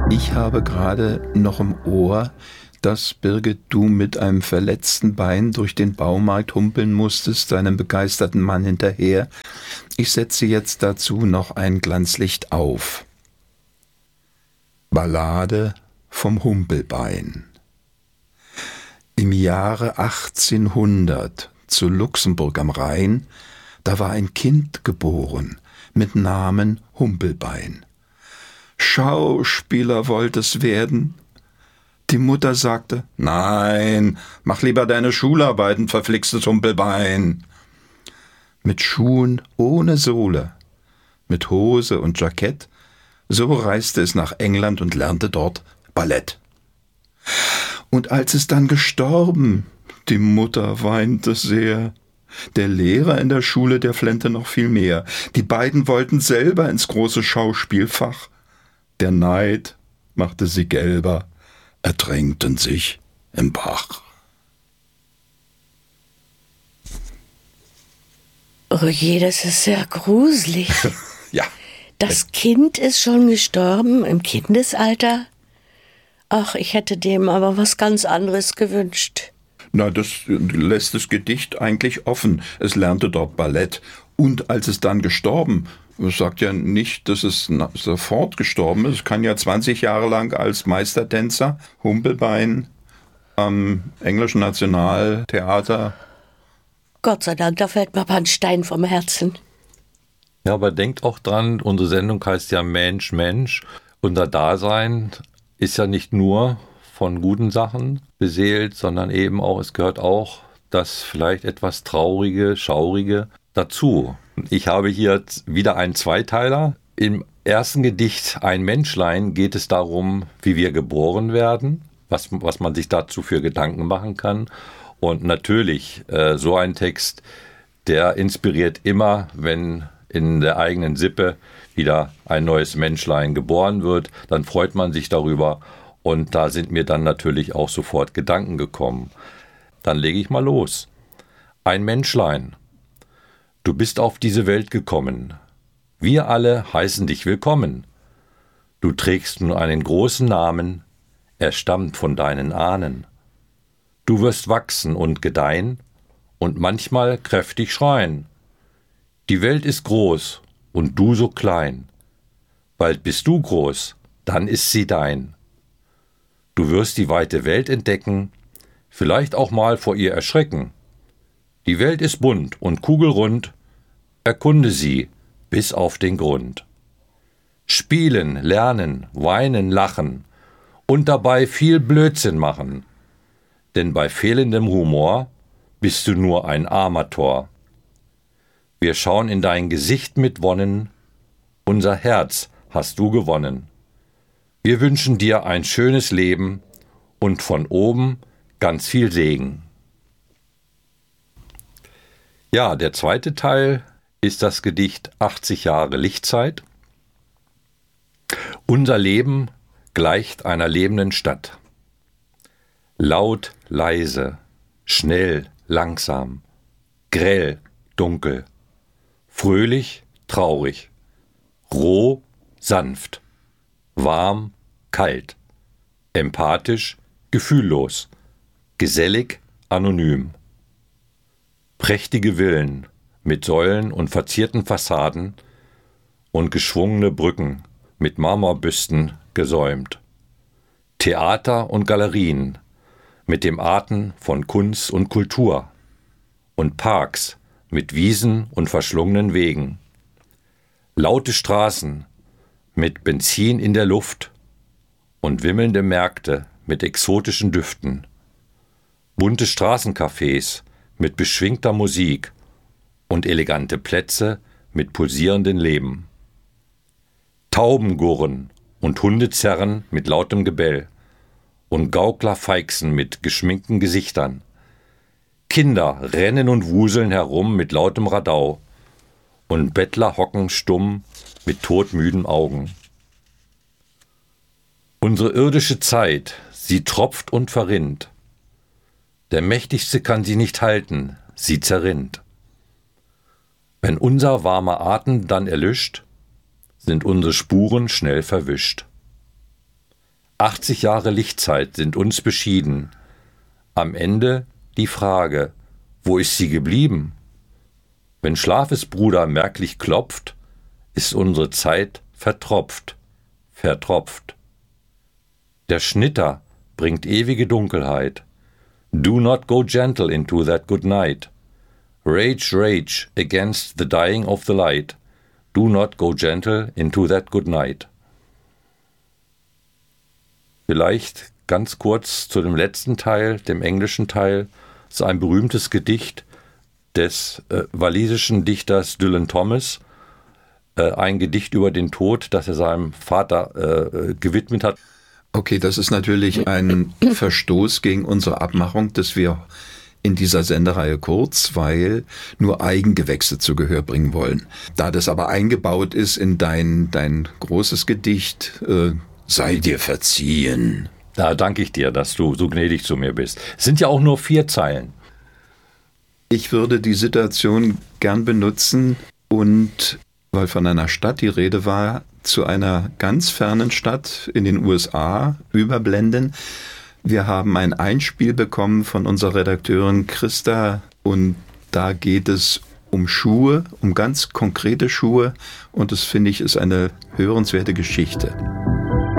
Ich habe gerade noch im Ohr, dass, Birgit, du mit einem verletzten Bein durch den Baumarkt humpeln musstest, deinem begeisterten Mann hinterher. Ich setze jetzt dazu noch ein Glanzlicht auf. Ballade vom Humpelbein. Im Jahre 1800 zu Luxemburg am Rhein, da war ein Kind geboren mit Namen Humpelbein. Schauspieler wollte es werden. Die Mutter sagte, nein, mach lieber deine Schularbeiten, verflixtes Humpelbein. Mit Schuhen ohne Sohle, mit Hose und Jackett, so reiste es nach England und lernte dort Ballett. Und als es dann gestorben, die Mutter weinte sehr. Der Lehrer in der Schule, der flennte noch viel mehr. Die beiden wollten selber ins große Schauspielfach. Der Neid machte sie gelber, ertränkten sich im Bach. Oh je, das ist sehr gruselig. Ja. Das Kind ist schon gestorben im Kindesalter? Ach, ich hätte dem aber was ganz anderes gewünscht. Na, das lässt das Gedicht eigentlich offen. Es lernte dort Ballett. Und als es dann gestorben, das sagt ja nicht, dass es sofort gestorben ist. Es kann ja 20 Jahre lang als Meistertänzer, Humpelbein, am Englischen Nationaltheater. Gott sei Dank, da fällt mir aber ein Stein vom Herzen. Ja, aber denkt auch dran, unsere Sendung heißt ja Mensch, Mensch. Unser Dasein ist ja nicht nur von guten Sachen beseelt, sondern eben auch, es gehört auch das vielleicht etwas Traurige, Schaurige dazu. Ich habe hier wieder einen Zweiteiler. Im ersten Gedicht Ein Menschlein geht es darum, wie wir geboren werden, was man sich dazu für Gedanken machen kann. Und natürlich, so ein Text, der inspiriert immer, wenn in der eigenen Sippe wieder ein neues Menschlein geboren wird, dann freut man sich darüber. Und da sind mir dann natürlich auch sofort Gedanken gekommen. Dann lege ich mal los. Ein Menschlein. Du bist auf diese Welt gekommen. Wir alle heißen dich willkommen. Du trägst nun einen großen Namen, er stammt von deinen Ahnen. Du wirst wachsen und gedeihen und manchmal kräftig schreien. Die Welt ist groß und du so klein. Bald bist du groß, dann ist sie dein. Du wirst die weite Welt entdecken, vielleicht auch mal vor ihr erschrecken. Die Welt ist bunt und kugelrund, erkunde sie bis auf den Grund. Spielen, lernen, weinen, lachen und dabei viel Blödsinn machen. Denn bei fehlendem Humor bist du nur ein armer Tor. Wir schauen in dein Gesicht mit Wonnen, unser Herz hast du gewonnen. Wir wünschen dir ein schönes Leben und von oben ganz viel Segen. Ja, der zweite Teil ist das Gedicht 80 Jahre Lichtzeit. Unser Leben gleicht einer lebenden Stadt. Laut, leise, schnell, langsam, grell, dunkel, fröhlich, traurig, roh, sanft, warm, kalt, empathisch, gefühllos, gesellig, anonym. Prächtige Villen mit Säulen und verzierten Fassaden und geschwungene Brücken mit Marmorbüsten gesäumt. Theater und Galerien mit dem Atem von Kunst und Kultur und Parks mit Wiesen und verschlungenen Wegen. Laute Straßen mit Benzin in der Luft und wimmelnde Märkte mit exotischen Düften. Bunte Straßencafés mit beschwingter Musik und elegante Plätze mit pulsierendem Leben. Taubengurren und Hundezerren mit lautem Gebell und Gauklerfeixen mit geschminkten Gesichtern. Kinder rennen und wuseln herum mit lautem Radau und Bettler hocken stumm mit todmüden Augen. Unsere irdische Zeit, sie tropft und verrinnt. Der Mächtigste kann sie nicht halten, sie zerrinnt. Wenn unser warmer Atem dann erlischt, sind unsere Spuren schnell verwischt. 80 Jahre Lichtzeit sind uns beschieden. Am Ende die Frage, wo ist sie geblieben? Wenn Schlafesbruder merklich klopft, ist unsere Zeit vertropft, vertropft. Der Schnitter bringt ewige Dunkelheit. Do not go gentle into that good night. Rage, rage against the dying of the light. Do not go gentle into that good night. Vielleicht ganz kurz zu dem letzten Teil, dem englischen Teil. Das ist ein berühmtes Gedicht des walisischen Dichters Dylan Thomas. Ein Gedicht über den Tod, das er seinem Vater gewidmet hat. Okay, das ist natürlich ein Verstoß gegen unsere Abmachung, dass wir in dieser Sendereihe Kurzweil nur Eigengewächse zu Gehör bringen wollen. Da das aber eingebaut ist in dein großes Gedicht, sei dir verziehen. Da danke ich dir, dass du so gnädig zu mir bist. Es sind ja auch nur 4 Zeilen. Ich würde die Situation gern benutzen und, weil von einer Stadt die Rede war, zu einer ganz fernen Stadt in den USA überblenden. Wir haben ein Einspiel bekommen von unserer Redakteurin Christa und da geht es um Schuhe, um ganz konkrete Schuhe und das finde ich ist eine hörenswerte Geschichte.